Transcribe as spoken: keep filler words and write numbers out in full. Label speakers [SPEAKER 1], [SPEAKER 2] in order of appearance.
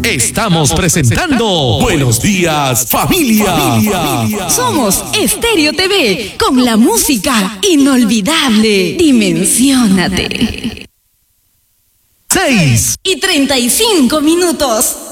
[SPEAKER 1] estamos presentando Buenos Días, familia. familia.
[SPEAKER 2] Somos Estéreo T V con la música inolvidable. Dimensiónate.
[SPEAKER 1] Seis
[SPEAKER 2] Y treinta y cinco minutos.